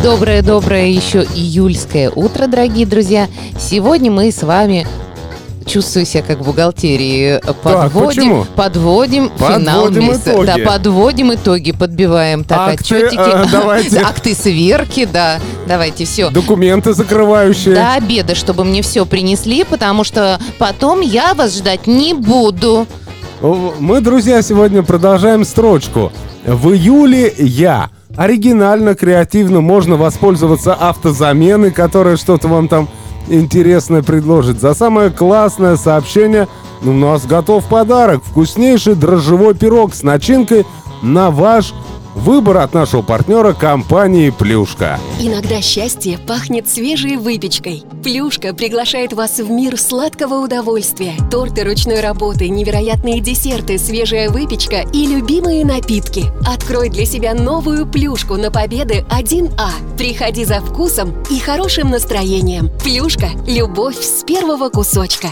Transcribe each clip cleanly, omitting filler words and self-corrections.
Доброе еще июльское утро, дорогие друзья. Сегодня мы с вами, чувствую себя как в бухгалтерии, подводим финал месяца. Итоги. Да, подводим итоги, подбиваем отчетики, давайте. акты сверки, да. Давайте, все. Документы закрывающие. До обеда, чтобы мне все принесли, потому что потом я вас ждать не буду. Мы, друзья, сегодня продолжаем строчку. В июле я. Оригинально, креативно можно воспользоваться автозаменой, которая что-то вам там интересное предложит. За самое классное сообщение у нас готов подарок. Вкуснейший дрожжевой пирог с начинкой на ваш выбор от нашего партнера компании «Плюшка». Иногда счастье пахнет свежей выпечкой. «Плюшка» приглашает вас в мир сладкого удовольствия. Торты ручной работы, невероятные десерты, свежая выпечка и любимые напитки. Открой для себя новую «Плюшку» на Победы 1А. Приходи за вкусом и хорошим настроением. «Плюшка» – любовь с первого кусочка.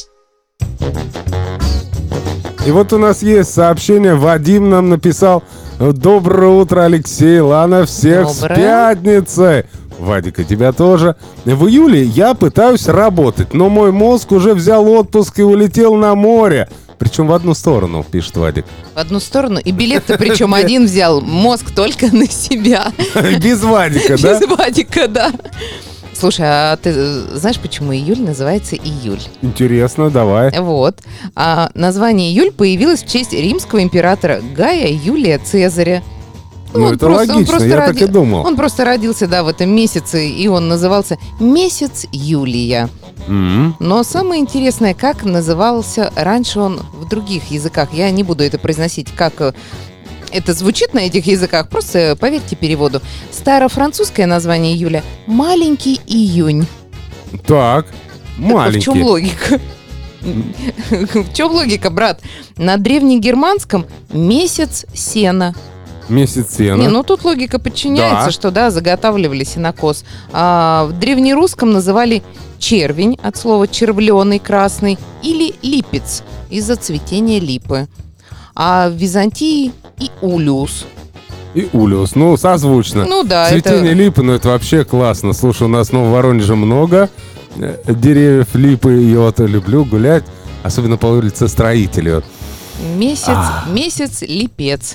И вот у нас есть сообщение. Вадим нам написал: «Доброе утро, Алексей, Лана, всех с пятницей!» Вадик, и тебя тоже. В июле я пытаюсь работать, но мой мозг уже взял отпуск и улетел на море. Причем в одну сторону, пишет Вадик. В одну сторону? И билет-то причем один взял. Мозг только на себя. Без Вадика, да? Без Вадика, да. Слушай, а ты знаешь, почему июль называется июль? Интересно, давай. Вот. А название июль появилось в честь римского императора Гая Юлия Цезаря. Ну, это логично, я так и думал. Он просто родился, да, в этом месяце, и он назывался месяц Юлия. Но самое интересное, как назывался раньше он в других языках. Я не буду это произносить, как это звучит на этих языках, просто поверьте переводу. Старофранцузское название июля – «маленький июнь». Так, маленький. В чем логика? В чем логика, брат? На древнегерманском – месяц сена. Месяц сена. Не, ну тут логика подчиняется, да. Что, да, заготавливали сенокос. А в древнерусском называли червень, от слова червленый, красный, или липец, из-за цветения липы. А в Византии и улюс. И улюс, ну, созвучно. Ну да, цветение липы, ну это вообще классно. Слушай, у нас в Воронеже много деревьев липы, я вот люблю гулять, особенно по улице Строителей. Месяц липец.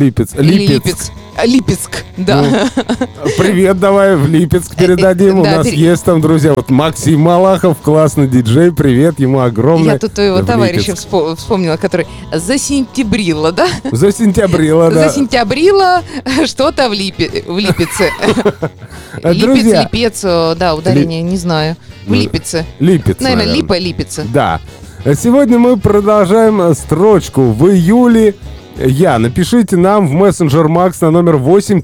Липецк, да. Ну, привет, давай в Липецк передадим. У нас есть там, друзья, вот Максим Малахов, классный диджей, привет, ему огромное. Я тут твоего товарища вспомнила, который засентябрила, да? Засентябрила, да. Засентябрила что-то в Липеце. Друзья. Липец, да, ударение, не знаю. В Липеце. Липец, наверное. Липа, Липеце. Да. Сегодня мы продолжаем строчку. В июле напишите нам в мессенджер Макс на номер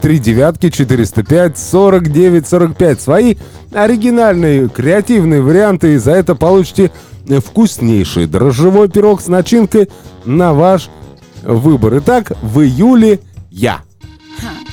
839-405-4945 свои оригинальные, креативные варианты, и за это получите вкуснейший дрожжевой пирог с начинкой на ваш выбор. Итак, в июле я.